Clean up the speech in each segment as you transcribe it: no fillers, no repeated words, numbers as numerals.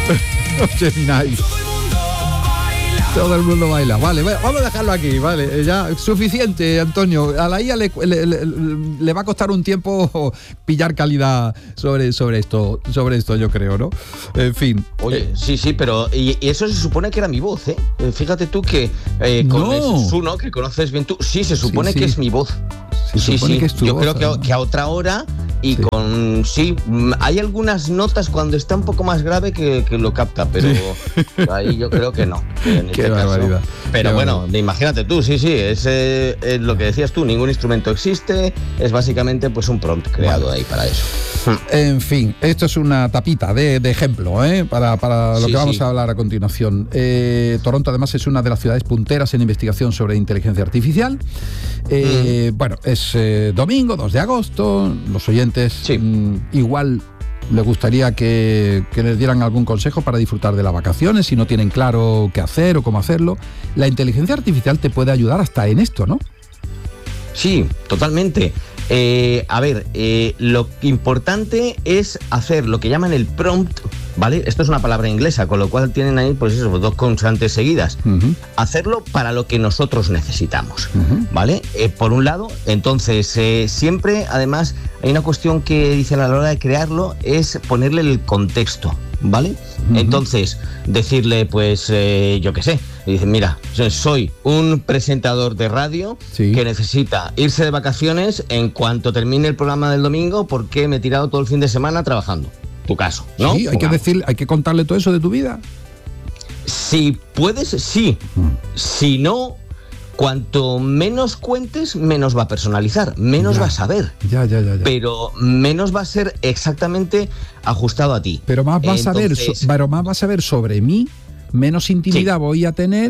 Gemini. Todo el mundo baila. Vale, vamos a dejarlo aquí, vale. Ya, suficiente, Antonio. A la IA le va a costar un tiempo pillar calidad sobre esto, yo creo, ¿no? En fin. Oye, sí, pero y eso se supone que era mi voz, ¿eh? Fíjate tú que con Suno, que conoces bien tú, sí, se supone que es mi voz. Sí. Que es tu voz, creo que a otra hora y con... Sí, hay algunas notas cuando está un poco más grave que lo capta, pero ahí yo creo que no. Qué barbaridad. Pero bueno, imagínate tú, sí, es lo que decías tú, ningún instrumento existe, es básicamente pues un prompt creado ahí para eso. En fin, esto es una tapita de ejemplo, para lo que vamos a hablar a continuación. Toronto además es una de las ciudades punteras en investigación sobre inteligencia artificial. Bueno, es domingo, 2 de agosto, los oyentes igual les gustaría que les dieran algún consejo para disfrutar de las vacaciones si no tienen claro qué hacer o cómo hacerlo. La inteligencia artificial te puede ayudar hasta en esto, ¿no? Sí, totalmente. Lo importante es hacer lo que llaman el prompt, ¿vale? Esto es una palabra inglesa, con lo cual tienen ahí pues eso, 2 consonantes seguidas. Hacerlo para lo que nosotros necesitamos, ¿vale? Por un lado, entonces, siempre, además, hay una cuestión que dicen a la hora de crearlo, es ponerle el contexto, ¿vale? Entonces, decirle, pues, yo qué sé, dicen, mira, soy un presentador de radio que necesita irse de vacaciones en cuanto termine el programa del domingo porque me he tirado todo el fin de semana trabajando. Tu caso, ¿no? Sí, hay que contarle todo eso de tu vida. Si puedes, sí. Si no, cuanto menos cuentes, menos va a personalizar, menos va a saber. Ya. Pero menos va a ser exactamente ajustado a ti. Pero más va a saber sobre mí, menos intimidad voy a tener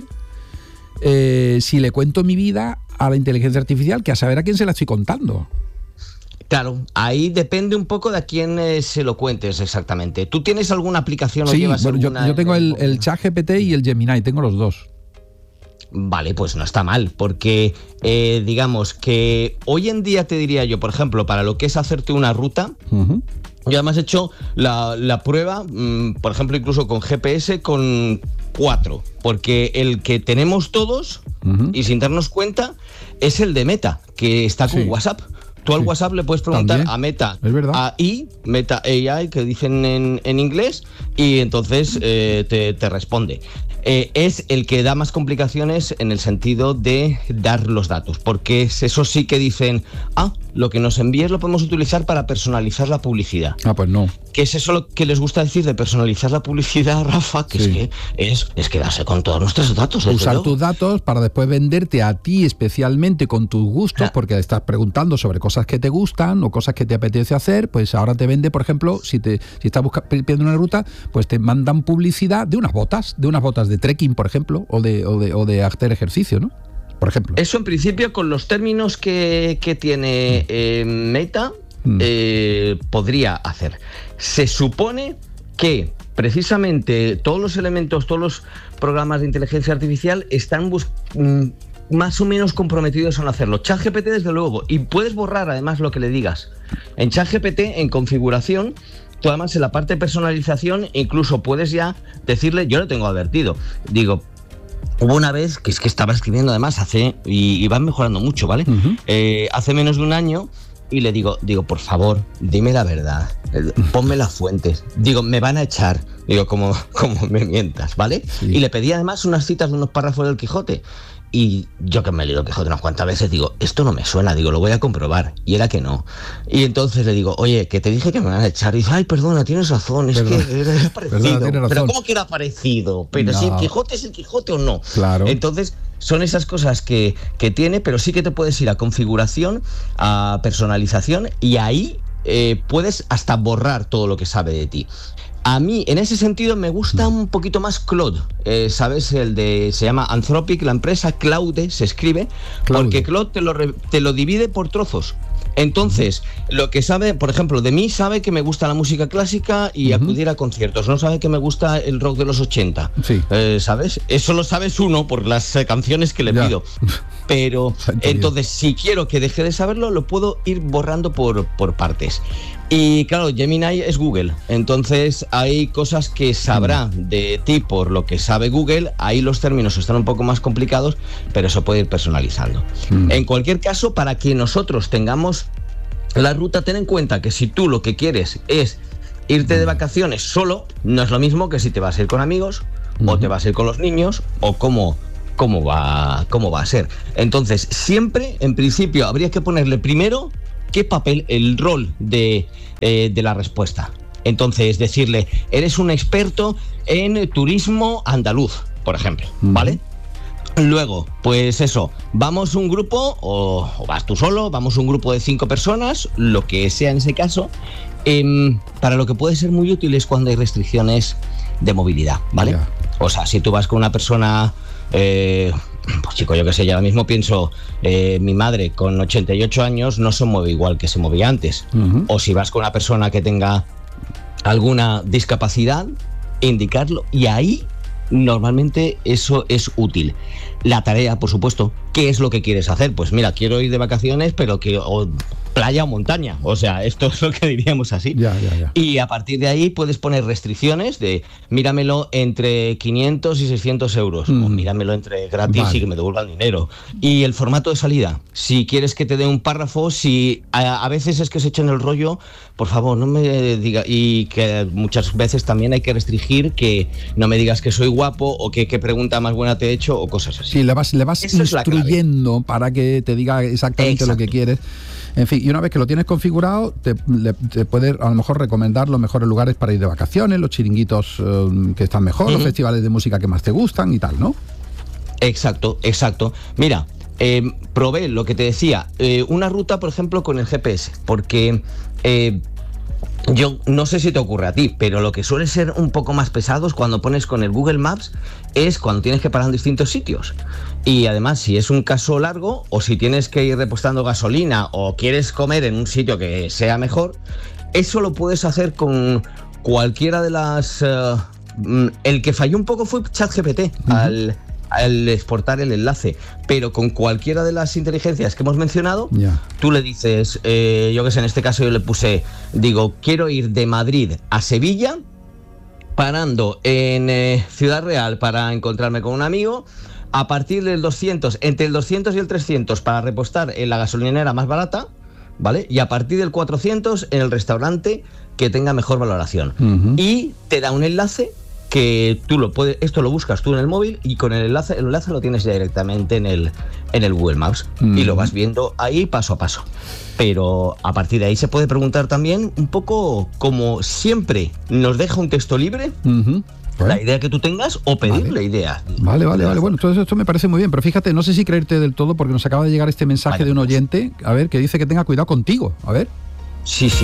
si le cuento mi vida a la inteligencia artificial, que a saber a quién se la estoy contando. Claro, ahí depende un poco de a quién se lo cuentes exactamente. ¿Tú tienes alguna aplicación o llevas alguna? Yo tengo el ChatGPT y el Gemini, tengo los dos. Vale, pues no está mal, porque digamos que hoy en día te diría yo, por ejemplo, para lo que es hacerte una ruta, yo además he hecho la prueba, por ejemplo, incluso con GPS con 4, porque el que tenemos todos, y sin darnos cuenta, es el de Meta, que está con WhatsApp. Tú al WhatsApp le puedes preguntar a Meta, Meta AI, que dicen en inglés, y entonces te responde. Es el que da más complicaciones en el sentido de dar los datos, porque eso sí que dicen, lo que nos envíes lo podemos utilizar para personalizar la publicidad. Pues no. ¿Qué es eso lo que les gusta decir de personalizar la publicidad, Rafa? Que es quedarse con todos nuestros datos. Usar tus datos para después venderte a ti especialmente con tus gustos, porque estás preguntando sobre cosas que te gustan o cosas que te apetece hacer, pues ahora te vende, por ejemplo, si estás pidiendo una ruta, pues te mandan publicidad de unas botas de trekking, por ejemplo, o de hacer ejercicio, ¿no? Por ejemplo. Eso en principio con los términos que tiene Meta podría hacer. Se supone que precisamente todos los elementos, todos los programas de inteligencia artificial están más o menos comprometidos en hacerlo. ChatGPT desde luego, y puedes borrar además lo que le digas. En ChatGPT, en configuración, tú además en la parte de personalización incluso puedes ya decirle, yo lo tengo advertido, digo, hubo una vez que es que estaba escribiendo además y van mejorando mucho, ¿vale? Hace menos de un año, y le digo, por favor, dime la verdad, ponme las fuentes, digo, me van a echar, digo, como me mientas, ¿vale? Y le pedí además unas citas de unos párrafos del Quijote. Y yo que me he leído el Quijote unas cuantas veces, digo, esto no me suena, digo, lo voy a comprobar. Y era que no. Y entonces le digo, oye, que te dije que me van a echar. Y dice, ay, perdona, tienes razón, es que era parecido. Pero ¿cómo que era parecido? Pero si el Quijote es el Quijote o no. Claro. Entonces, son esas cosas que tiene, pero sí que te puedes ir a configuración, a personalización, y ahí puedes hasta borrar todo lo que sabe de ti. A mí, en ese sentido, me gusta un poquito más Claude. ¿Sabes? Se llama Anthropic, la empresa, Claude se escribe, porque Claude te lo divide por trozos. Entonces, lo que sabe, por ejemplo, de mí sabe que me gusta la música clásica y acudir a conciertos. No sabe que me gusta el rock de los 80. Sí. ¿Sabes? Eso lo sabes uno por las canciones que le pido. Pero, entonces, si quiero que deje de saberlo, lo puedo ir borrando por partes. Y claro, Gemini es Google, entonces hay cosas que sabrá de ti por lo que sabe Google, ahí los términos están un poco más complicados, pero eso puede ir personalizando. En cualquier caso, para que nosotros tengamos la ruta, ten en cuenta que si tú lo que quieres es irte de vacaciones solo, no es lo mismo que si te vas a ir con amigos, o te vas a ir con los niños, o cómo va a ser. Entonces, siempre, en principio, habría que ponerle primero el rol de la respuesta. Entonces, decirle, eres un experto en turismo andaluz, por ejemplo, ¿vale? Luego, pues eso, vamos un grupo, o vas tú solo, vamos un grupo de 5 personas, lo que sea en ese caso, para lo que puede ser muy útil es cuando hay restricciones de movilidad, ¿vale? Yeah. O sea, si tú vas con una persona... pues chico, yo qué sé, yo ahora mismo pienso, mi madre con 88 años no se mueve igual que se movía antes. O si vas con una persona que tenga alguna discapacidad, indicarlo, y ahí normalmente eso es útil. La tarea, por supuesto, ¿qué es lo que quieres hacer? Pues mira, quiero ir de vacaciones, pero playa o montaña, o sea, esto es lo que diríamos así. Ya. Y a partir de ahí puedes poner restricciones de míramelo entre 500 y 600 euros, o míramelo entre gratis y que me devuelvan dinero. Y el formato de salida, si quieres que te dé un párrafo, si a veces es que se echan el rollo, por favor, no me digas, y que muchas veces también hay que restringir que no me digas que soy guapo o que qué pregunta más buena te he hecho o cosas así. Sí, le vas instruyendo para que te diga exactamente lo que quieres. En fin, y una vez que lo tienes configurado, te puede a lo mejor recomendar los mejores lugares para ir de vacaciones, los chiringuitos que están mejor, los festivales de música que más te gustan y tal, ¿no? Exacto. Mira, probé lo que te decía, una ruta, por ejemplo, con el GPS, porque... yo no sé si te ocurre a ti, pero lo que suele ser un poco más pesado es cuando pones con el Google Maps, es cuando tienes que parar en distintos sitios. Y además, si es un caso largo, o si tienes que ir repostando gasolina, o quieres comer en un sitio que sea mejor, eso lo puedes hacer con cualquiera de las... el que falló un poco fue ChatGPT, al exportar el enlace, pero con cualquiera de las inteligencias que hemos mencionado, tú le dices, yo que sé, en este caso yo le puse, quiero ir de Madrid a Sevilla, parando en Ciudad Real para encontrarme con un amigo, a partir del 200, entre el 200 y el 300 para repostar en la gasolinera más barata, ¿vale? Y a partir del 400 en el restaurante que tenga mejor valoración. Y te da un enlace que tú esto lo buscas tú en el móvil y con el enlace lo tienes directamente en el Google Maps y lo vas viendo ahí paso a paso. Pero a partir de ahí se puede preguntar también un poco, como siempre nos deja un texto libre, la idea que tú tengas o pedirle ideas. Vale. Bueno, todo esto me parece muy bien, pero fíjate, no sé si creerte del todo porque nos acaba de llegar este mensaje de un oyente, a ver, que dice que tenga cuidado contigo, a ver. Sí.